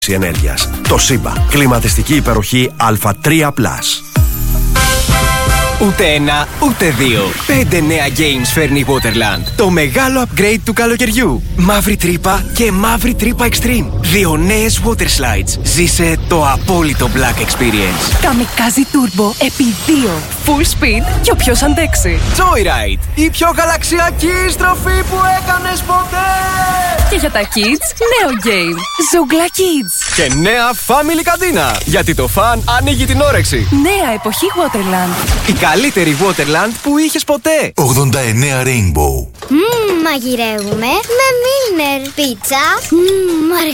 ενέργειας. Το Σύμπα. Κλιματιστική υπεροχή Α3+. Ούτε ένα, ούτε δύο. 5 νέα games φέρνει η Waterland. Το μεγάλο upgrade του καλοκαιριού. Μαύρη τρύπα και μαύρη τρύπα Extreme. 2 νέες water slides. Ζήσε το απόλυτο Black Experience. Καμικάζι Turbo επί 2. Full speed και όποιος αντέξει. Joyride. Η πιο γαλαξιακή στροφή που έκανες ποτέ. Και για τα kids, νέο game. Zoogla Kids. Και νέα family καντίνα. Γιατί το φαν ανοίγει την όρεξη. Νέα εποχή Waterland. Η καλύτερη Waterland που είχες ποτέ. 89 Rainbow. Μαγειρεύουμε με Milner. Πίτσα.